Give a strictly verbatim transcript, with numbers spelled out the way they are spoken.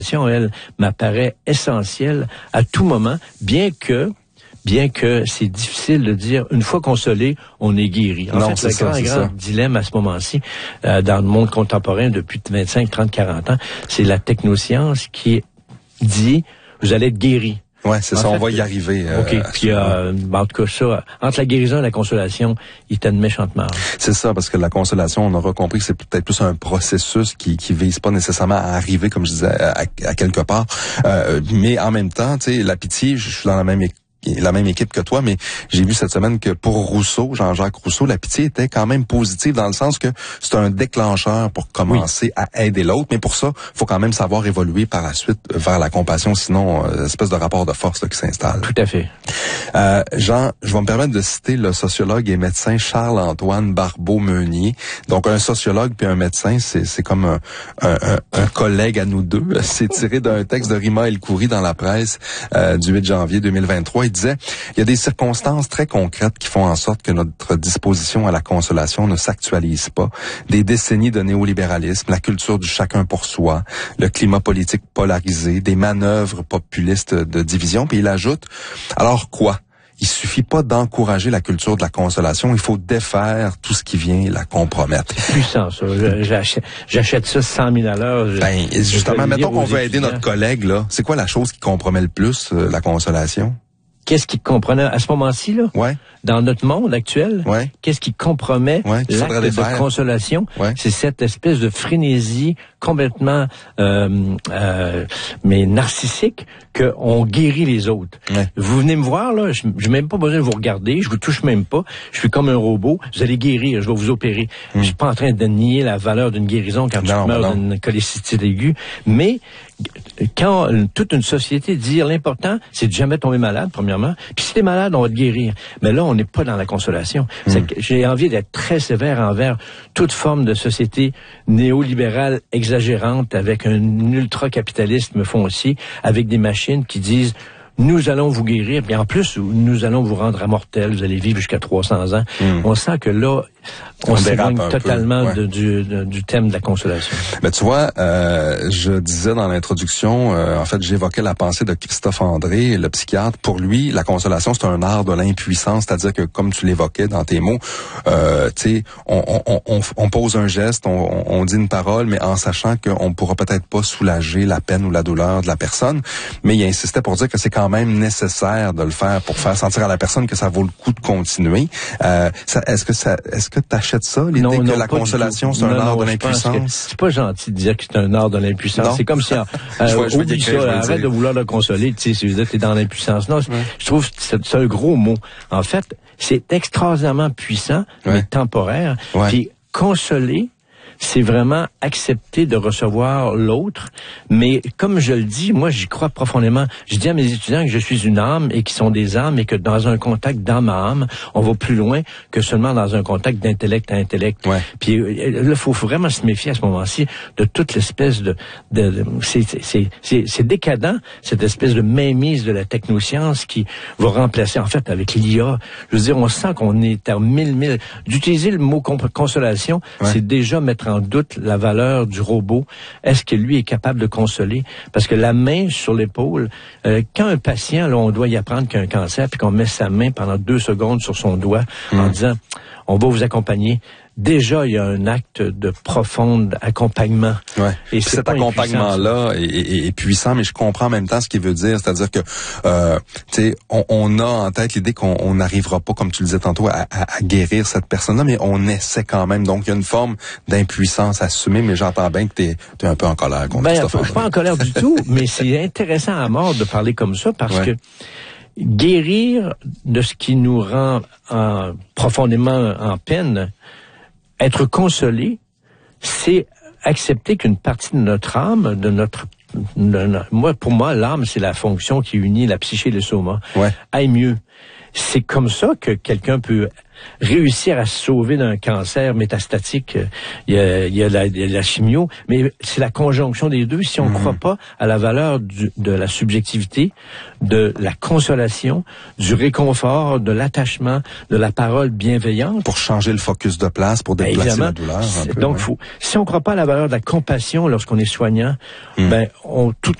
Elle m'apparaît essentielle à tout moment, bien que bien que c'est difficile de dire une fois consolé, on est guéri. En non, fait, le ça, grand, grand ça. dilemme à ce moment-ci, euh, dans le monde contemporain depuis vingt-cinq, trente, quarante ans, c'est la technoscience qui dit vous allez être guéri. Ouais, c'est en ça, fait, on va y arriver. Euh, OK, puis euh, en tout cas ça, entre la guérison et la consolation, il était une méchante marge. C'est ça, parce que la consolation, on aura compris que c'est peut-être plus un processus qui qui vise pas nécessairement à arriver, comme je disais, à, à quelque part. Euh, mais en même temps, tu sais, la pitié, je suis dans la même équipe. la même équipe que toi, mais j'ai vu cette semaine que pour Rousseau, Jean-Jacques Rousseau, la pitié était quand même positive dans le sens que c'est un déclencheur pour commencer oui. à aider l'autre, mais pour ça, faut quand même savoir évoluer par la suite vers la compassion, sinon euh, espèce de rapport de force là, qui s'installe. Tout à fait. Euh, Jean, je vais me permettre de citer le sociologue et médecin Charles-Antoine Barbeau-Meunier. Donc un sociologue puis un médecin, c'est c'est comme un, un, un, un collègue à nous deux. C'est tiré d'un texte de Rima El-Khoury dans la presse euh, du huit janvier deux mille vingt-trois. Il disait, il y a des circonstances très concrètes qui font en sorte que notre disposition à la consolation ne s'actualise pas. Des décennies de néolibéralisme, la culture du chacun pour soi, le climat politique polarisé, des manœuvres populistes de division. Puis il ajoute, alors quoi? Il suffit pas d'encourager la culture de la consolation, il faut défaire tout ce qui vient la compromettre. C'est puissant, ça. J'achète, j'achète ça cent mille à l'heure. Ben, justement, mettons qu'on veut aider notre collègue, là. C'est quoi la chose qui compromet le plus euh, la consolation? Qu'est-ce qui comprenait à ce moment-ci, là? Ouais. Dans notre monde actuel? Ouais. Qu'est-ce qui compromet ouais, l'acte de consolation? Ouais. C'est cette espèce de frénésie complètement, euh, euh, mais narcissique, qu'on guérit les autres. Ouais. Vous venez me voir, là, je n'ai même pas besoin de vous regarder, je vous touche même pas, je suis comme un robot, vous allez guérir, je vais vous opérer. Mm. Je suis pas en train de nier la valeur d'une guérison quand non, tu meurs d'une cholécystite aiguë, mais quand toute une société dit l'important, c'est de jamais tomber malade, premièrement, puis si t'es malade, on va te guérir. Mais là, on n'est pas dans la consolation. Mm. C'est que j'ai envie d'être très sévère envers toute forme de société néolibérale exagérante avec un ultra-capitalisme foncier, avec des machines qui disent nous allons vous guérir, puis en plus, nous allons vous rendre immortels, vous allez vivre jusqu'à trois cents ans. Mm. On sent que là, on, on s'éloigne totalement peu, ouais. de, du, de, du thème de la consolation. Mais tu vois, euh, je disais dans l'introduction, euh, en fait, j'évoquais la pensée de Christophe André, le psychiatre. Pour lui, la consolation, c'est un art de l'impuissance, c'est-à-dire que, comme tu l'évoquais dans tes mots, euh, tu sais, on, on, on, on pose un geste, on, on dit une parole, mais en sachant qu'on ne pourra peut-être pas soulager la peine ou la douleur de la personne. Mais il insistait pour dire que c'est quand même nécessaire de le faire pour faire sentir à la personne que ça vaut le coup de continuer. Euh, ça, est-ce que ça, est-ce que t'achètes ça, l'idée non, que non, la consolation c'est un non, art non, de l'impuissance? C'est pas gentil de dire que c'est un art de l'impuissance. C'est comme si, euh, je vois, je oublie ça, là, arrête dire. de vouloir le consoler, tu sais, si vous êtes dans l'impuissance. Non, ouais. je trouve que c'est, c'est un gros mot. En fait, c'est extraordinairement puissant, ouais. mais temporaire. Ouais. Puis consoler, c'est vraiment accepter de recevoir l'autre. Mais comme je le dis, moi, j'y crois profondément. Je dis à mes étudiants que je suis une âme et qu'ils sont des âmes et que dans un contact d'âme à âme, on va plus loin que seulement dans un contact d'intellect à intellect. Ouais. Puis là, il faut vraiment se méfier à ce moment-ci de toute l'espèce de... de, de c'est, c'est, c'est, c'est décadent, cette espèce de mainmise de la technoscience qui va remplacer, en fait, avec l'I A. Je veux dire, on sent qu'on est à mille, mille... D'utiliser le mot consolation, ouais. c'est déjà mettre en doute la valeur du robot. Est-ce que lui est capable de consoler? Parce que la main sur l'épaule, euh, quand un patient, là, on doit y apprendre qu'il a un cancer, puis qu'on met sa main pendant deux secondes sur son doigt mmh. en disant, on va vous accompagner. Déjà, il y a un acte de profond accompagnement. Ouais. Et cet accompagnement-là est, est, est puissant, mais je comprends en même temps ce qu'il veut dire. C'est-à-dire que, euh, tu sais, on, on a en tête l'idée qu'on n'arrivera pas, comme tu le disais tantôt, à, à, à guérir cette personne-là, mais on essaie quand même. Donc, il y a une forme d'impuissance assumée, mais j'entends bien que t'es, t'es un peu en colère contre ben, Christophe. Je suis pas en colère du tout, mais c'est intéressant à mort de parler comme ça parce ouais. que guérir de ce qui nous rend en, profondément en peine, être consolé, c'est accepter qu'une partie de notre âme, de notre, de, moi, pour moi, l'âme, c'est la fonction qui unit la psyché et le soma, ouais. aille mieux. c'est comme ça que quelqu'un peut réussir à se sauver d'un cancer métastatique. Il y a, il y a, la, il y a la chimio, mais c'est la conjonction des deux. Si on ne mmh. croit pas à la valeur du, de la subjectivité, de la consolation, du réconfort, de l'attachement, de la parole bienveillante. Pour changer le focus de place, pour déplacer ben, la douleur. Un peu, donc, ouais. faut, si on ne croit pas à la valeur de la compassion lorsqu'on est soignant, mmh. ben, on, tout,